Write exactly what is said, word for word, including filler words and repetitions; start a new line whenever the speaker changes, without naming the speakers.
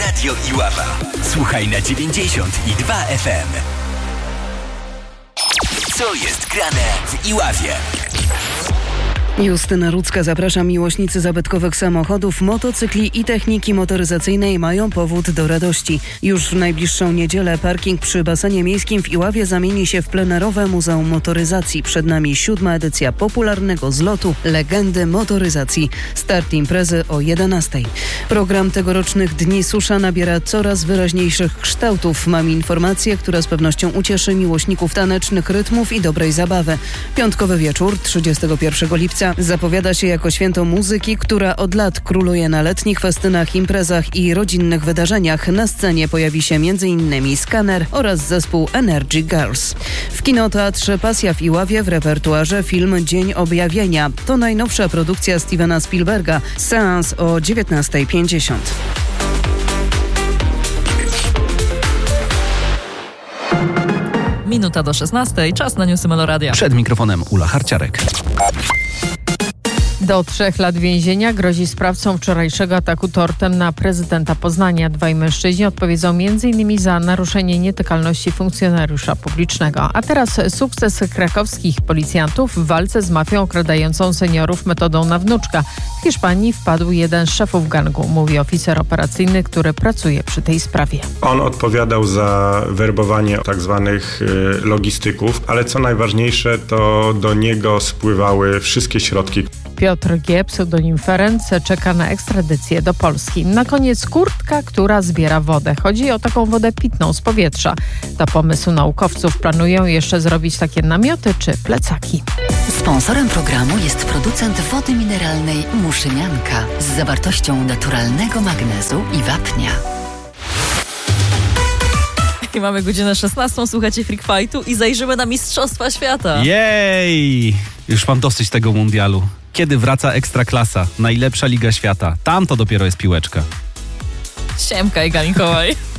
Radio Iława. Słuchaj na dziewięćdziesiąt i dwa F M. Co jest grane w Iławie?
Justyna Rudzka zaprasza. Miłośnicy zabytkowych samochodów, motocykli i techniki motoryzacyjnej mają powód do radości. Już w najbliższą niedzielę parking przy basenie miejskim w Iławie zamieni się w plenerowe Muzeum Motoryzacji. Przed nami siódma edycja popularnego zlotu Legendy Motoryzacji. Start imprezy o jedenastej. Program tegorocznych Dni Susza nabiera coraz wyraźniejszych kształtów. Mam informację, która z pewnością ucieszy miłośników tanecznych rytmów i dobrej zabawy. Piątkowy wieczór, trzydziestego pierwszego lipca, zapowiada się jako święto muzyki, która od lat króluje na letnich festynach, imprezach i rodzinnych wydarzeniach. Na scenie pojawi się między innymi Skaner oraz zespół Energy Girls. W Kinoteatrze Pasja w Iławie w repertuarze film Dzień Objawienia. To najnowsza produkcja Stevena Spielberga. Seans o dziewiętnasta pięćdziesiąt.
Minuta do szesnastej. Czas na newsy Meloradia.
Przed mikrofonem Ula Harciarek.
Do trzech lat więzienia grozi sprawcom wczorajszego ataku tortem na prezydenta Poznania. Dwaj mężczyźni odpowiedzą m.in. za naruszenie nietykalności funkcjonariusza publicznego. A teraz sukces krakowskich policjantów w walce z mafią okradającą seniorów metodą na wnuczka. W Hiszpanii wpadł jeden z szefów gangu, mówi oficer operacyjny, który pracuje przy tej sprawie.
On odpowiadał za werbowanie tak zwanych logistyków, ale co najważniejsze, to do niego spływały wszystkie środki.
Piotr G., pseudonim Ferenc, czeka na ekstradycję do Polski. Na koniec kurtka, która zbiera wodę. Chodzi o taką wodę pitną z powietrza. To pomysł naukowców. Planują jeszcze zrobić takie namioty czy plecaki.
Sponsorem programu jest producent wody mineralnej Muszynianka z zawartością naturalnego magnezu i wapnia.
I mamy godzinę szesnastą, słuchacie Freak Fightu i zajrzymy na Mistrzostwa Świata.
Jej! Już mam dosyć tego mundialu. Kiedy wraca Ekstraklasa, najlepsza liga świata? Tam to dopiero jest piłeczka.
Siemka, Iga Mikołaj.